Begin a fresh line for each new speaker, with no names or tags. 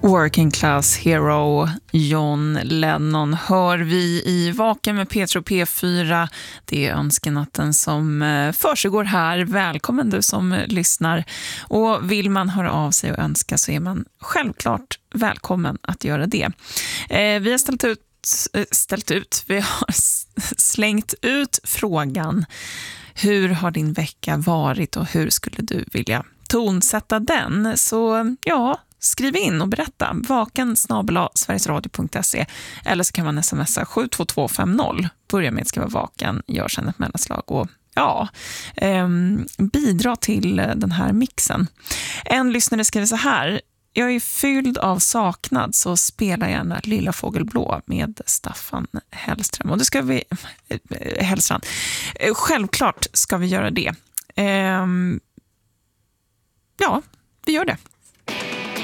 Working Class Hero John Lennon hör vi i Vaken med Petro P4. Det är önskenatten som försiggår här. Välkommen du som lyssnar. Och vill man höra av sig och önska så är man självklart välkommen att göra det. Vi har vi har slängt ut frågan: hur har din vecka varit och hur skulle du vilja tonsätta den? Så ja, skriv in och berätta. vaken@sverigesradio.se, eller så kan man smsa 72250. Börja med att skriva vaken, gör sedan ett mellanslag och bidra till den här mixen. En lyssnare skriver så här: jag är fylld av saknad, så spela gärna Lilla Fågelblå med Staffan Hellström. Och det ska vi... Hellstrand. Självklart ska vi göra det. Ja, vi gör det.